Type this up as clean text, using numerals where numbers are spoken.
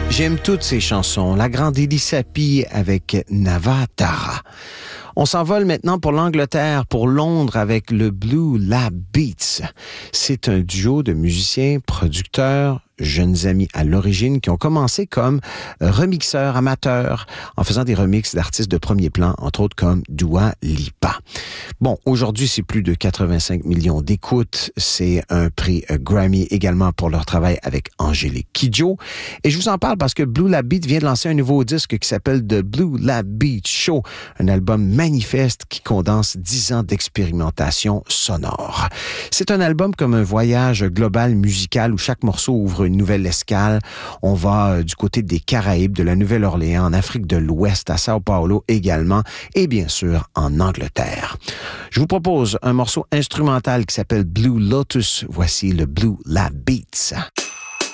J'aime toutes ces chansons. La grande Elisapie avec Navatara. On s'envole maintenant pour l'Angleterre, pour Londres avec le Blue Lab Beats. C'est un duo de musiciens, producteurs, jeunes amis à l'origine qui ont commencé comme remixeurs amateurs en faisant des remixes d'artistes de premier plan, entre autres comme Dua Lipa. Bon, aujourd'hui, c'est plus de 85 millions d'écoutes. C'est un prix Grammy également pour leur travail avec Angélique Kidjo. Et je vous en parle parce que Blue Lab Beat vient de lancer un nouveau disque qui s'appelle The Blue Lab Beat Show, un album manifeste qui condense 10 ans d'expérimentation sonore. C'est un album comme un voyage global musical où chaque morceau ouvre une nouvelle escale. On va du côté des Caraïbes, de la Nouvelle-Orléans, en Afrique de l'Ouest, à Sao Paulo également, et bien sûr en Angleterre. Je vous propose un morceau instrumental qui s'appelle Blue Lotus. Voici le Blue Lab Beats.